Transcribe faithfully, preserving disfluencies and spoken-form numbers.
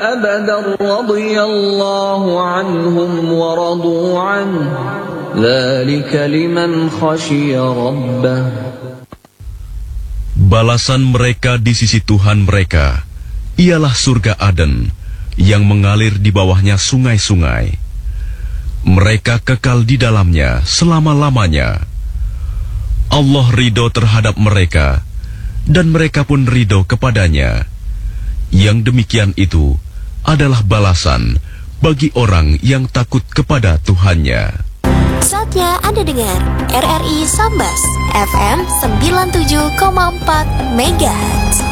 أبدا رضي الله عنهم ورضوا عنه ذلك لمن خشي ربه. Balasan mereka di sisi Tuhan mereka ialah surga Aden yang mengalir di bawahnya sungai-sungai. Mereka kekal di dalamnya selama-lamanya. Allah ridho terhadap mereka dan mereka pun ridho kepadanya. Yang demikian itu adalah balasan bagi orang yang takut kepada Tuhannya. Saatnya Anda dengar R R I Sambas F M sembilan puluh tujuh koma empat Megahertz.